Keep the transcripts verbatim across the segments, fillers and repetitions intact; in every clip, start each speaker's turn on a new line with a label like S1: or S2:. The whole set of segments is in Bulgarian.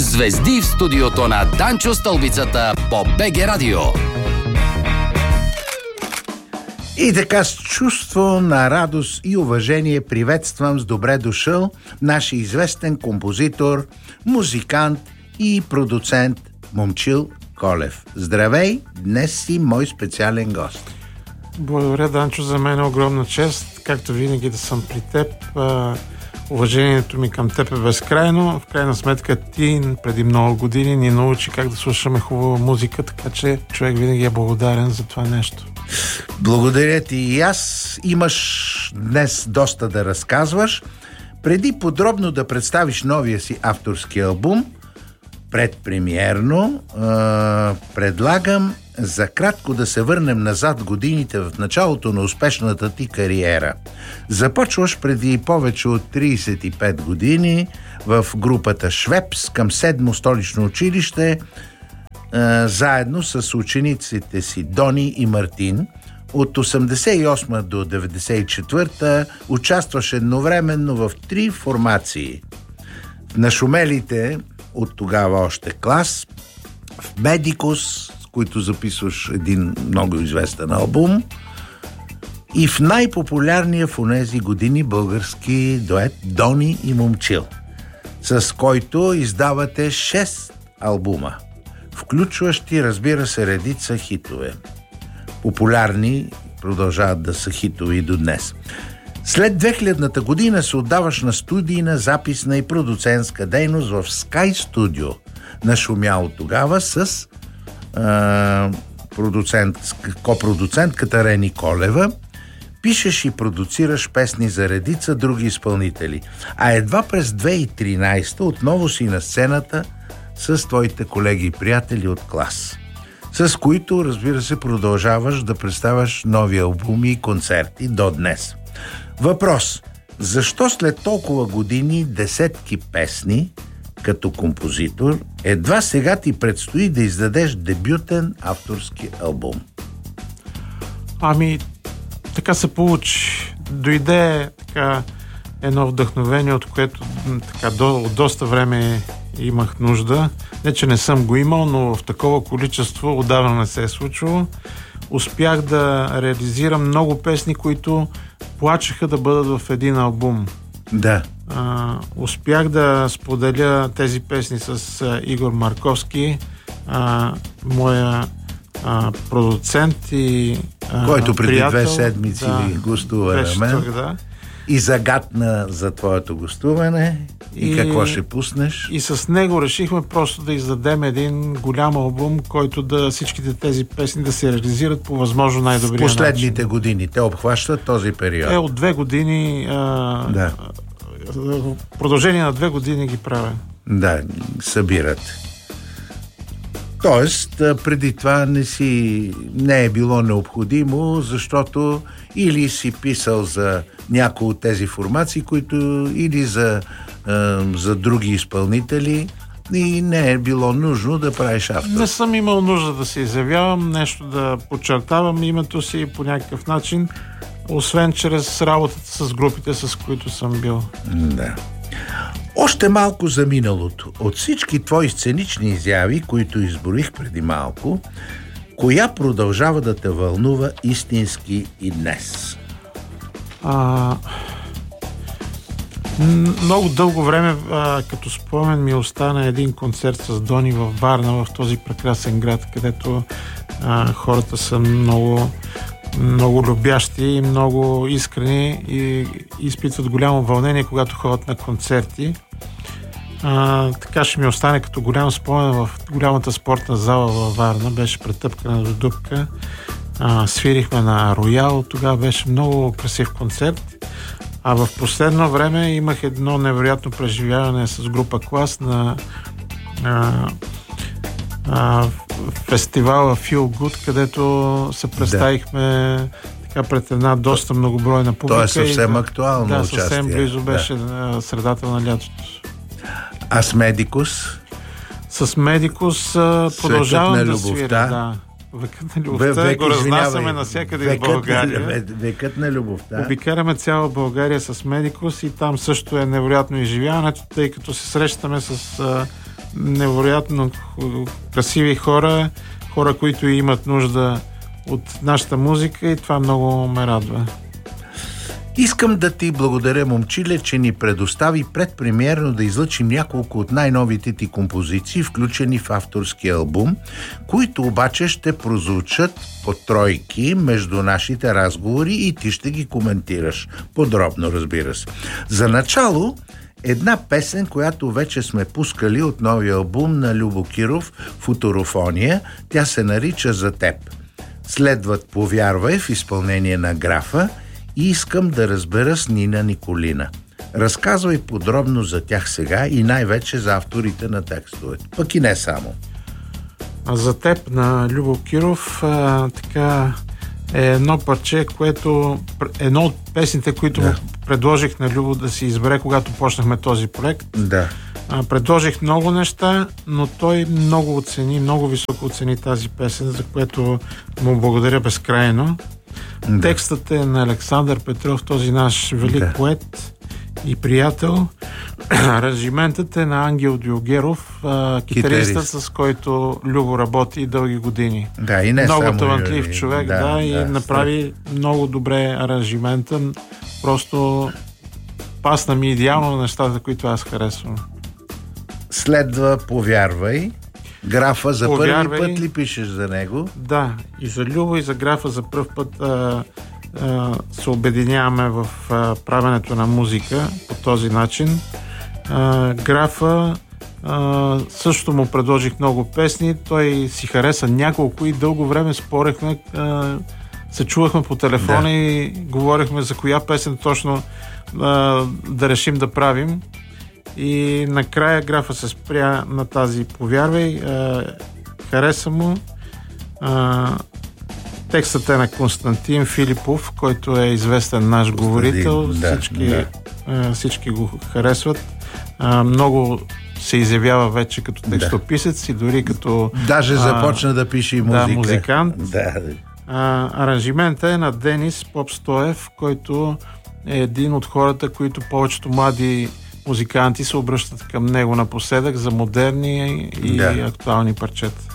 S1: Звезди в студиото на Данчо Стълбицата по БГ Радио.
S2: И така с чувство на радост и уважение приветствам с добре дошъл нашия известен композитор, музикант и продуцент Момчил Колев. Здравей, днес си мой специален гост.
S3: Благодаря, Данчо, за мен е огромна чест, както винаги да съм при теб. Уважението ми към теб е безкрайно. В крайна сметка ти преди много години ни научи как да слушаме хубава музика, така че човек винаги е благодарен за това нещо.
S2: Благодаря ти и аз. Имаш днес доста да разказваш. Преди подробно да представиш новия си авторски албум, предпремиерно, е, предлагам за кратко да се върнем назад годините в началото на успешната ти кариера. Започваш преди повече от трийсет и пет години в групата Швепс към седмо столично училище, е, заедно с учениците си Дони и Мартин. От осемдесет и осма до деветдесет и четвърта участваш едновременно в три формации. В нашумелите от тогава още клас, в Медикус, с които записваш един много известен албум, и в най-популярния в онези години български дует Дони и Момчил, с който издавате шест албума, включващи, разбира се, редица хитове. Популярни продължават да са хитови и до днес. След две хилядната година се отдаваш на студийна, записна и продуцентска дейност в Sky Studio, нашумяло тогава с а, продуцент, копродуцентката Рени Колева. Пишеш и продуцираш песни за редица други изпълнители. А едва през две хиляди и тринайсета отново си на сцената с твоите колеги и приятели от клас, с които, разбира се, продължаваш да представяш нови албуми и концерти до днес. Въпрос: защо след толкова години, десетки песни като композитор, едва сега ти предстои да издадеш дебютен авторски албум?
S3: Ами, така се получи. Дойде така едно вдъхновение, от което така, до, от доста време имах нужда. Не, че не съм го имал, но в такова количество отдавна не се е случило. Успях да реализирам много песни, които плачеха да бъдат в един албум.
S2: Да.
S3: А, успях да споделя тези песни с а, Игор Марковски, а, моя а, продуцент и а,
S2: който преди
S3: приятел,
S2: две седмици
S3: да,
S2: гостува на мен.
S3: Тук, да.
S2: И загадна за твоето гостуване. И, и какво ще пуснеш?
S3: И с него решихме просто да издадем един голям албум, който да всичките тези песни да се реализират по възможно най-добрия начин.
S2: В последните начин. години те обхващат този период.
S3: Е, от две години. А,
S2: да.
S3: В продължение на две години ги правя.
S2: Да, събират. Тоест, преди това не си не е било необходимо, защото или си писал за някои от тези формации, които или за, е, за други изпълнители, и не е било нужно да правиш автор.
S3: Не съм имал нужда да се изявявам, нещо да подчертавам името си по някакъв начин, освен чрез работата с групите, с които съм бил.
S2: Да. Още малко за миналото. От всички твои сценични изяви, които изброих преди малко, коя продължава да те вълнува истински и днес?
S3: А, много дълго време, а, като спомен, ми остана един концерт с Дони във Варна, в този прекрасен град, където а, хората са много, много любящи и много искрени и изпитват голямо вълнение, когато ходят на концерти. А, така ще ми остане като голям спомен в голямата спортна зала във Варна. Беше претъпкана до дупка. А, свирихме на Роял. Тогава беше много красив концерт. А в последно време имах едно невероятно преживяване с група Клас на а, а, фестивала Feel Good, където се представихме да. така пред една доста многобройна публика.
S2: То е съвсем и, актуално
S3: да,
S2: участие.
S3: съвсем близо беше
S2: да.
S3: средата на лятото.
S2: А с Медикус?
S3: С Медикус продължавам да свиря. Да. Векът на любовта Век, го разнасяме навсякъде в България.
S2: На, векът на любовта.
S3: Обикараме цяла България с Медикус и там също е невероятно изживяването, тъй като се срещаме с а, невероятно красиви хора, хора, които имат нужда от нашата музика и това много ме радва.
S2: Искам да ти благодаря, момчиле, че ни предостави предпремиерно да излъчим няколко от най-новите ти композиции, включени в авторски албум, които обаче ще прозвучат по тройки между нашите разговори и ти ще ги коментираш. Подробно, разбира се. За начало, една песен, която вече сме пускали от новия албум на Любо Киров «Футурофония». Тя се нарича «За теб». Следват «Повярвай» в изпълнение на Графа и «Искам да разбера» с Нина Николина. Разказвай подробно за тях сега и най-вече за авторите на текстовете. Пък и не само.
S3: За теб на Любо Киров а, така е едно парче, което едно от песните, които да. предложих на Любо да си избере, когато почнахме този проект.
S2: Да.
S3: А, предложих много неща, но той много оцени, много високо оцени тази песен, за което му благодаря безкрайно. Да. Текстът е на Александър Петров, този наш велик да. поет и приятел. Аранжиментът е на Ангел Дюгеров, китаристът, с който Любо работи дълги години.
S2: Да, и не
S3: много
S2: само
S3: талантлив
S2: Юрий.
S3: човек, да, да, и
S2: да,
S3: направи да. много добре аранжимента. Просто пасна ми идеално на нещата, които аз харесвам.
S2: Следва «Повярвай». Графа за
S3: Повярвай.
S2: първи път ли пишеш за него?
S3: Да, и за Любо, и за Графа за пръв път а, а, се обединяваме в а, правенето на музика по този начин. А, Графа а, също му предложих много песни, той си хареса няколко и дълго време спорехме, а, се чувахме по телефона да. и говорихме за коя песен точно а, да решим да правим. И накрая Графа се спря на тази «Повярвай». А, хареса му. А, текстът е на Константин Филипов, който е известен наш говорител.
S2: Да,
S3: всички,
S2: да.
S3: а, всички го харесват. А, много се изявява вече като текстописец да. и дори като...
S2: Даже
S3: а,
S2: започна да пише и музика.
S3: Да, музикант.
S2: Да.
S3: А, аранжимента е на Денис Попстоев, който е един от хората, които повечето млади музиканти се обръщат към него напоследък за модерни и да. актуални парчета.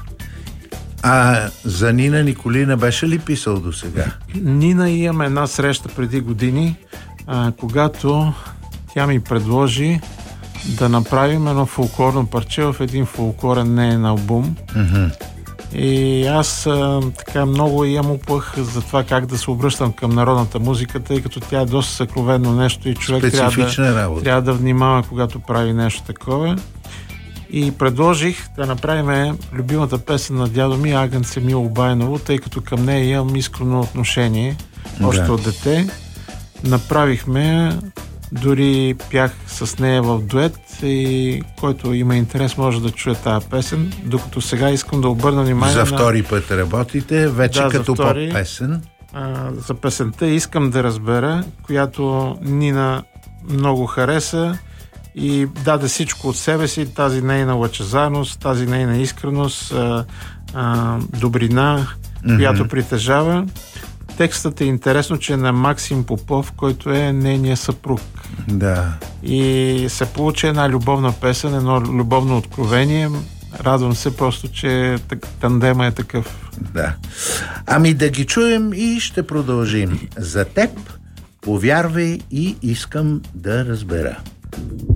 S2: А за Нина Николина беше ли писал до сега?
S3: Нина имаме една среща преди години, а, когато тя ми предложи да направим едно фолклорно парче в един фолклорен неен албум.
S2: Mm-hmm. И
S3: аз а, така много я мупах за това как да се обръщам към народната музика, тъй като тя е доста съкровенно нещо и човек трябва да, трябва да внимава, когато прави нещо такова. И предложих да направим любимата песен на дядо ми Агънце Мило Байново, тъй като към нея имам искрено отношение още да. от дете. Направихме, дори пях с нея в дует и който има интерес може да чуе тази песен, докато сега искам да обърна внимание
S2: за втори
S3: на...
S2: път работите, вече да, като
S3: втори,
S2: поп-песен.
S3: А, за песента Искам да разбера, която Нина много хареса и даде всичко от себе си, тази нейна лъчезарност, тази нейна искреност, а, а, добрина, mm-hmm. която притежава. Текстът е интересно, че е на Максим Попов, който е нейният съпруг.
S2: Да.
S3: И се получи една любовна песен, едно любовно откровение. Радвам се просто, че тандема е такъв.
S2: Да. Ами да ги чуем и ще продължим. За теб, повярвай и искам да разбера.